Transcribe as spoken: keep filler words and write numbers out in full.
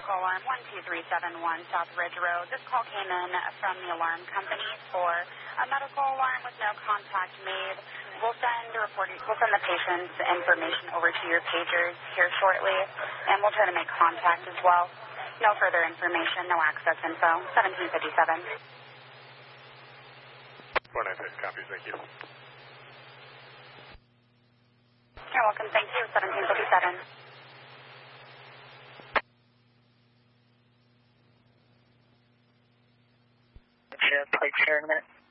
medical alarm one two three seven one South Ridge Road. This call came in from the alarm company for a medical alarm with no contact made. We'll send the report, we'll send the patient's information over to your pagers here shortly, and we'll try to make contact as well. No further information, no access info. seventeen fifty-seven. four nine six copies, thank you. You're welcome, thank you. seventeen fifty-seven. Share, plate share in a minute.